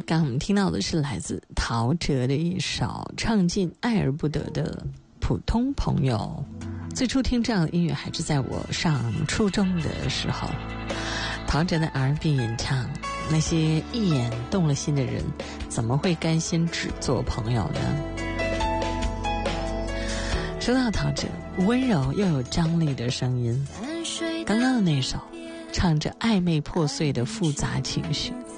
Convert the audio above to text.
刚刚我们听到的是来自陶喆的一首唱尽爱而不得的普通朋友。最初听这样的音乐还是在我上初中的时候，陶喆的 R&B 演唱，那些一眼动了心的人怎么会甘心只做朋友呢？说到陶喆，温柔又有张力的声音，刚刚的那首唱着暧昧破碎的复杂情绪，